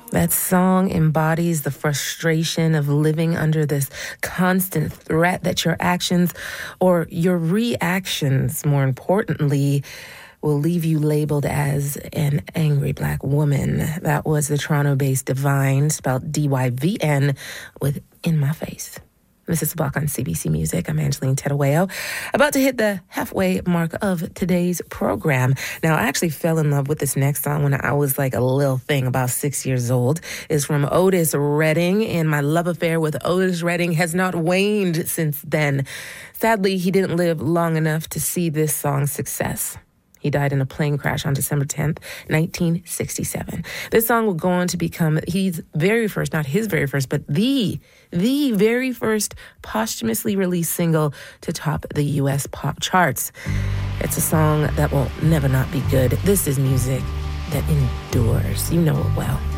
That song embodies the frustration of living under this constant threat that your actions or your reactions, more importantly, will leave you labeled as an angry Black woman. That was the Toronto-based Divine, spelled D-Y-V-N, with In My Face. This is Walk on CBC Music. I'm Angeline Tedaweo, about to hit the halfway mark of today's program. Now, I actually fell in love with this next song when I was like a little thing, about 6 years old. It's from Otis Redding, and my love affair with Otis Redding has not waned since then. Sadly, he didn't live long enough to see this song's success. He died in a plane crash on December 10th, 1967. This song will go on to become his very first, not his very first, but the very first posthumously released single to top the U.S. pop charts. It's a song that will never not be good. This is music that endures. You know it well.